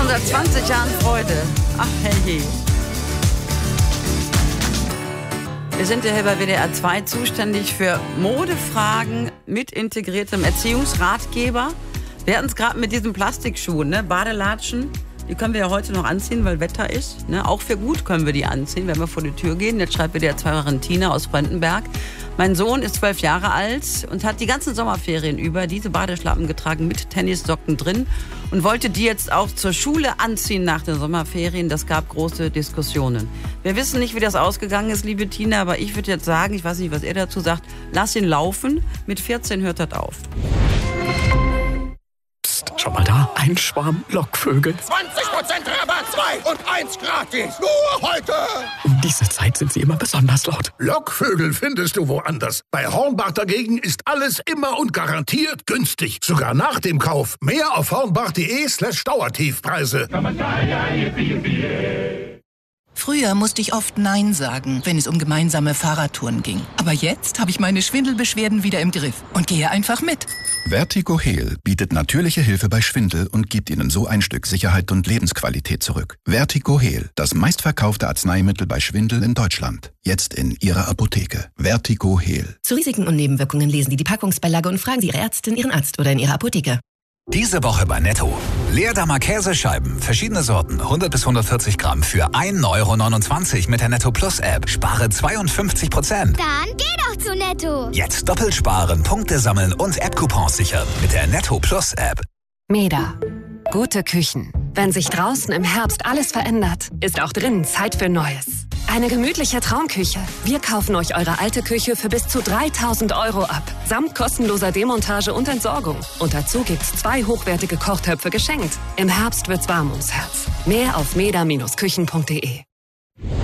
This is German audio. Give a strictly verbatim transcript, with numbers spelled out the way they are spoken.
schon seit zwanzig Jahren Freude. Ach, herrje. Wir sind ja hier bei W D R zwei zuständig für Modefragen mit integriertem Erziehungsratgeber. Wir hatten es gerade mit diesen Plastikschuhen, ne? Badelatschen. Die können wir ja heute noch anziehen, weil Wetter ist. Ne? Auch für gut können wir die anziehen, wenn wir vor die Tür gehen. Jetzt schreibt W D R zwei Tina aus Brandenberg. Mein Sohn ist zwölf Jahre alt und hat die ganzen Sommerferien über diese Badeschlappen getragen mit Tennissocken drin und wollte die jetzt auch zur Schule anziehen nach den Sommerferien. Das gab große Diskussionen. Wir wissen nicht, wie das ausgegangen ist, liebe Tina, aber ich würde jetzt sagen, ich weiß nicht, was ihr dazu sagt, lass ihn laufen. Mit vierzehn hört das auf. Psst, schau mal da, ein Schwarm Lockvögel. zwanzig Prozent Rabatt, zwei und eins gratis. Nur heute. Um diese Zeit sind sie immer besonders laut. Lockvögel findest du woanders. Bei Hornbach dagegen ist alles immer und garantiert günstig. Sogar nach dem Kauf. Mehr auf hornbach.de slash Dauertiefpreise. Früher musste ich oft Nein sagen, wenn es um gemeinsame Fahrradtouren ging. Aber jetzt habe ich meine Schwindelbeschwerden wieder im Griff und gehe einfach mit. Vertigo Heal bietet natürliche Hilfe bei Schwindel und gibt Ihnen so ein Stück Sicherheit und Lebensqualität zurück. Vertigo Heal, das meistverkaufte Arzneimittel bei Schwindel in Deutschland. Jetzt in Ihrer Apotheke. Vertigo Heal. Zu Risiken und Nebenwirkungen lesen Sie die Packungsbeilage und fragen Sie Ihre Ärztin, Ihren Arzt oder in Ihrer Apotheke. Diese Woche bei Netto. Leerdammer Käsescheiben, verschiedene Sorten, hundert bis hundertvierzig Gramm für ein Euro neunundzwanzig mit der Netto Plus App. Spare zweiundfünfzig Prozent. Dann geh doch zu Netto. Jetzt doppelt sparen, Punkte sammeln und App-Coupons sichern mit der Netto Plus App. Meda. Gute Küchen. Wenn sich draußen im Herbst alles verändert, ist auch drinnen Zeit für Neues. Eine gemütliche Traumküche. Wir kaufen euch eure alte Küche für bis zu dreitausend Euro ab. Samt kostenloser Demontage und Entsorgung. Und dazu gibt's zwei hochwertige Kochtöpfe geschenkt. Im Herbst wird's warm ums Herz. Mehr auf meda Bindestrich küchen Punkt de.